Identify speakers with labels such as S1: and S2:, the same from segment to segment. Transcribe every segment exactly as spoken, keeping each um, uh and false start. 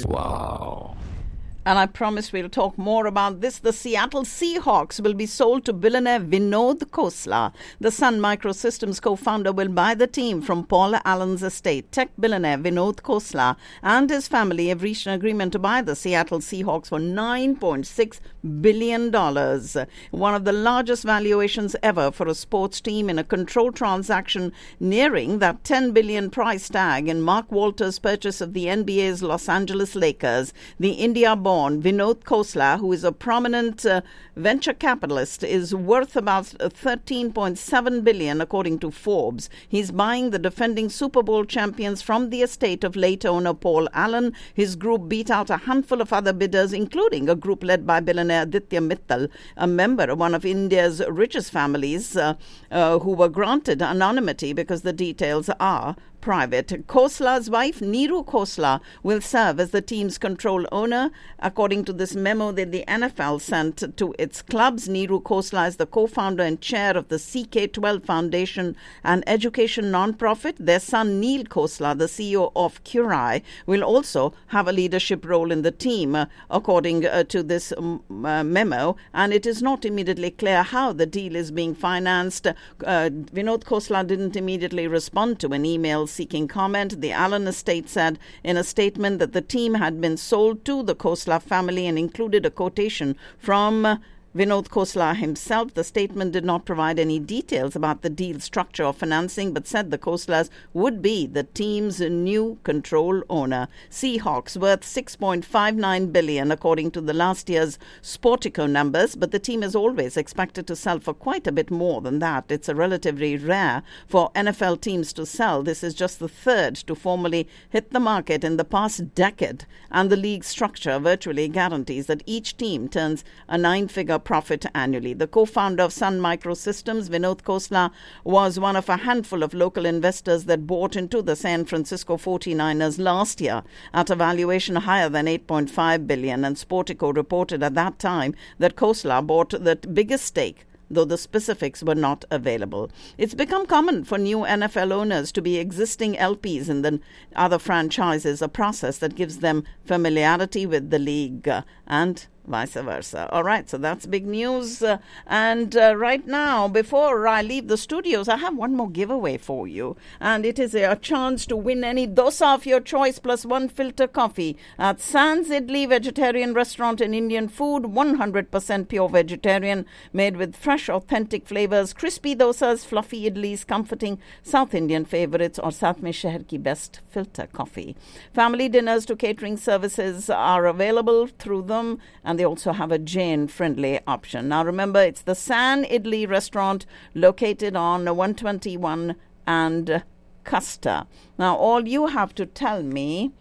S1: Wow.
S2: And I promise we'll talk more about this. The Seattle Seahawks will be sold to billionaire Vinod Khosla. The Sun Microsystems co-founder will buy the team from Paul Allen's estate. Tech billionaire Vinod Khosla and his family have reached an agreement to buy the Seattle Seahawks for nine point six billion dollars. One of the largest valuations ever for a sports team in a controlled transaction, nearing that ten billion dollars price tag in Mark Walters' purchase of the N B A's Los Angeles Lakers. The India-born Vinod Khosla, who is a prominent uh, venture capitalist, is worth about thirteen point seven billion dollars according to Forbes. He's buying the defending Super Bowl champions from the estate of late owner Paul Allen. His group beat out a handful of other bidders, including a group led by billionaire Aditya Mittal, a member of one of India's richest families, uh, uh, who were granted anonymity because the details are private. Khosla's wife, Neeru Khosla, will serve as the team's control owner. According to this memo that the N F L sent to its clubs, Neeru Khosla is the co-founder and chair of the C K twelve Foundation, an education non-profit. Their son, Neil Khosla, the C E O of Curai, will also have a leadership role in the team, uh, according uh, to this um, uh, memo. And it is not immediately clear how the deal is being financed. Uh, Vinod Khosla didn't immediately respond to an email seeking comment. The Allen estate said in a statement that the team had been sold to the Khosla family and included a quotation from uh, Vinod Khosla himself. The statement did not provide any details about the deal structure or financing, but said the Khoslas would be the team's new control owner. Seahawks worth six point five nine billion dollars according to the last year's Sportico numbers, but the team is always expected to sell for quite a bit more than that. It's a relatively rare for N F L teams to sell. This is just the third to formally hit the market in the past decade, and the league structure virtually guarantees that each team turns a nine-figure profit annually. The co-founder of Sun Microsystems, Vinod Khosla, was one of a handful of local investors that bought into the San Francisco forty-niners last year at a valuation higher than eight point five billion dollars, and Sportico reported at that time that Khosla bought the biggest stake, though the specifics were not available. It's become common for new N F L owners to be existing L Ps in the other franchises, a process that gives them familiarity with the league uh, and vice versa. All right, so that's big news. Uh, and uh, right now, before I leave the studios, I have one more giveaway for you. And it is a, a chance to win any dosa of your choice plus one filter coffee at Sans Idli Vegetarian Restaurant and Indian Food. one hundred percent pure vegetarian, made with fresh, authentic flavors. Crispy dosas, fluffy idlis, comforting South Indian favorites, or Saath Mein Sheher Ki best filter coffee. Family dinners to catering services are available through them, and they also have a Jain-friendly option. Now remember, it's the San Idli restaurant located on one twenty-one and Custer. Now all you have to tell me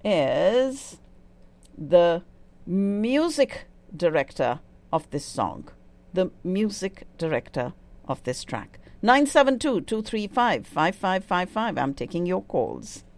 S2: is the music director of this song, the music director of this track. nine seven two, two three five, five five five five. I'm taking your calls.